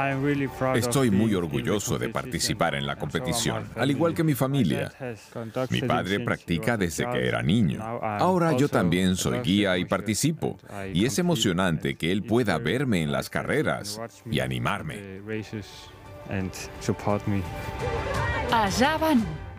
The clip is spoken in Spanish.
Estoy muy orgulloso de participar en la competición, al igual que mi familia. Mi padre practica desde que era niño. Ahora yo también soy guía y participo. Y es emocionante que él pueda verme en las carreras y animarme. Allá van.